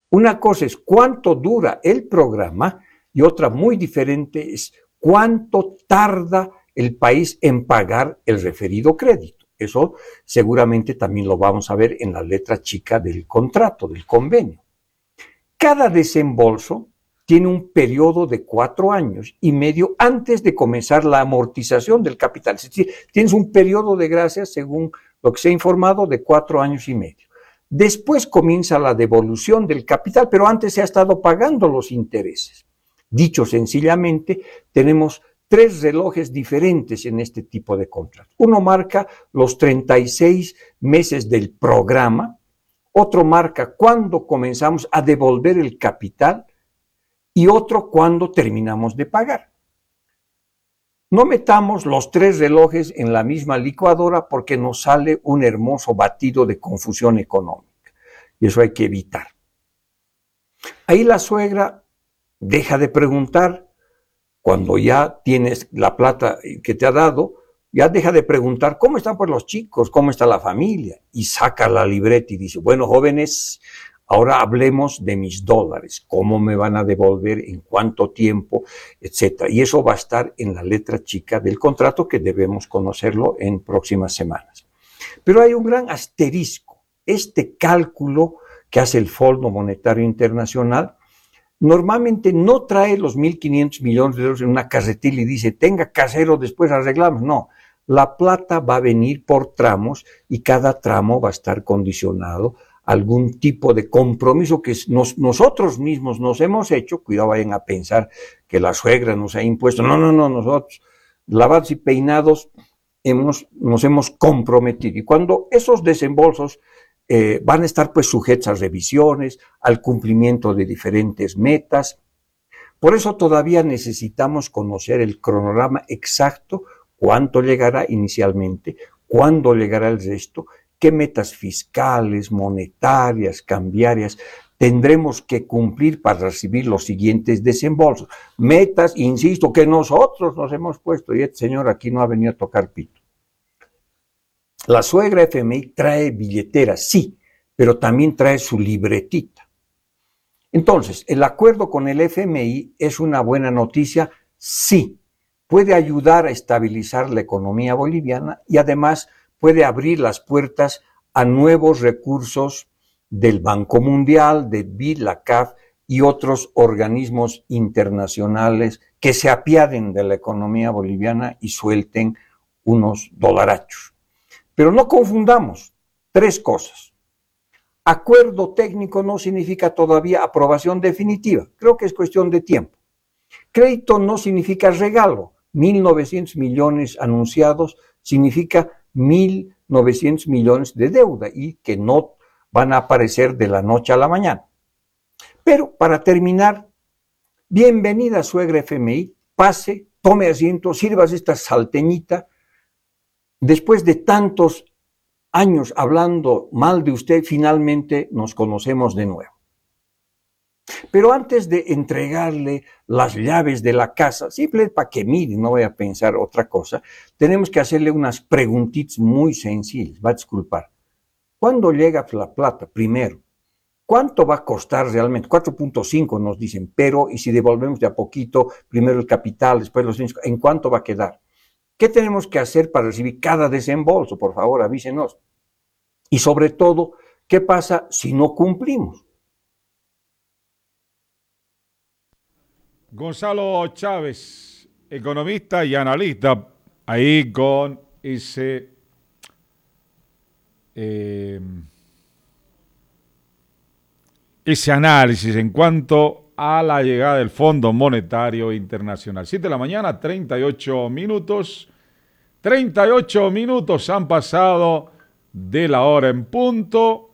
Una cosa es cuánto dura el programa y otra muy diferente es cuánto tarda el país en pagar el referido crédito. Eso seguramente también lo vamos a ver en la letra chica del contrato, del convenio. Cada desembolso tiene un periodo de 4 años y medio antes de comenzar la amortización del capital. Es decir, tienes un periodo de gracia, según lo que se ha informado, de 4 años y medio. Después comienza la devolución del capital, pero antes se ha estado pagando los intereses. Dicho sencillamente, tenemos 3 relojes diferentes en este tipo de contratos. Uno marca los 36 meses del programa, otro marca cuándo comenzamos a devolver el capital y otro cuándo terminamos de pagar. No metamos los 3 relojes en la misma licuadora porque nos sale un hermoso batido de confusión económica y eso hay que evitar. Ahí la suegra deja de preguntar cuando ya tienes la plata que te ha dado, ya deja de preguntar cómo están pues los chicos, cómo está la familia y saca la libreta y dice, bueno jóvenes, ahora hablemos de mis dólares, cómo me van a devolver, en cuánto tiempo, etcétera. Y eso va a estar en la letra chica del contrato que debemos conocerlo en próximas semanas. Pero hay un gran asterisco. Este cálculo que hace el Fondo Monetario Internacional normalmente no trae los 1.500 millones de euros en una carretilla y dice, tenga casero, después arreglamos. No, la plata va a venir por tramos y cada tramo va a estar condicionado a algún tipo de compromiso que nosotros mismos nos hemos hecho. Cuidado, vayan a pensar que la suegra nos ha impuesto. No, nosotros, lavados y peinados, nos hemos comprometido. Y cuando esos desembolsos van a estar pues sujetos a revisiones, al cumplimiento de diferentes metas. Por eso todavía necesitamos conocer el cronograma exacto, cuánto llegará inicialmente, cuándo llegará el resto, qué metas fiscales, monetarias, cambiarias tendremos que cumplir para recibir los siguientes desembolsos. Metas, insisto, que nosotros nos hemos puesto y este señor aquí no ha venido a tocar pito. La suegra FMI trae billetera, sí, pero también trae su libretita. Entonces, el acuerdo con el FMI es una buena noticia, sí. Puede ayudar a estabilizar la economía boliviana y además puede abrir las puertas a nuevos recursos del Banco Mundial, de BID, la CAF y otros organismos internacionales que se apiaden de la economía boliviana y suelten unos dolarachos. Pero no confundamos 3 cosas. Acuerdo técnico no significa todavía aprobación definitiva. Creo que es cuestión de tiempo. Crédito no significa regalo. 1.900 millones anunciados significa 1.900 millones de deuda y que no van a aparecer de la noche a la mañana. Pero para terminar, bienvenida suegra FMI, pase, tome asiento, sirvas esta salteñita. Después de tantos años hablando mal de usted, finalmente nos conocemos de nuevo. Pero antes de entregarle las llaves de la casa, simplemente para que mire, no voy a pensar otra cosa, tenemos que hacerle unas preguntitas muy sencillas, va a disculpar. ¿Cuándo llega la plata? Primero, ¿cuánto va a costar realmente? 4.5 nos dicen, pero y si devolvemos de a poquito, primero el capital, después los bienes, ¿en cuánto va a quedar? ¿Qué tenemos que hacer para recibir cada desembolso? Por favor, avísenos. Y sobre todo, ¿qué pasa si no cumplimos? Gonzalo Chávez, economista y analista, ahí con ese análisis en cuanto a la llegada del Fondo Monetario Internacional. 7 de la mañana, 38 minutos. 38 minutos han pasado de la hora en punto.